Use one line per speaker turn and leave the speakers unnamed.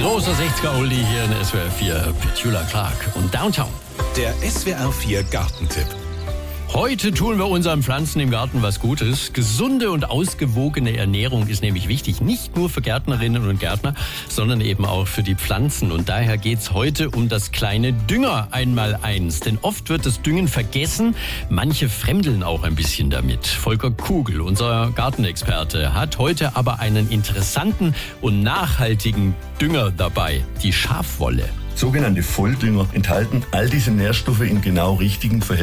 Großer 60er-Oldie hier in SWR 4, Petula Clark und Downtown.
Der SWR 4 Gartentipp.
Heute tun wir unseren Pflanzen im Garten was Gutes. Gesunde und ausgewogene Ernährung ist nämlich wichtig, nicht nur für Gärtnerinnen und Gärtner, sondern eben auch für die Pflanzen. Und daher geht's heute um das kleine Dünger-Einmaleins. Denn oft wird das Düngen vergessen, manche fremdeln auch ein bisschen damit. Volker Kugel, unser Gartenexperte, hat heute aber einen interessanten und nachhaltigen Dünger dabei, die Schafwolle.
Sogenannte Volldünger enthalten all diese Nährstoffe in genau richtigen Verhältnissen.